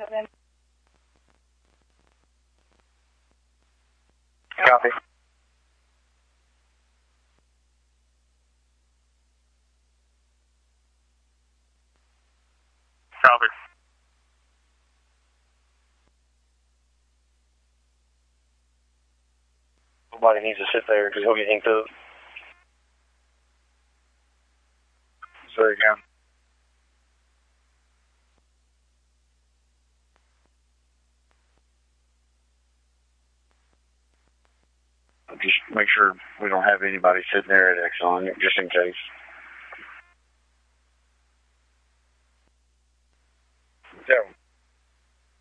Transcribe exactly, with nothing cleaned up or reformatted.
Copy. Copy. Nobody needs to sit there because he'll get inked up. Sorry, again. Just make sure we don't have anybody sitting there at Exxon, just in case.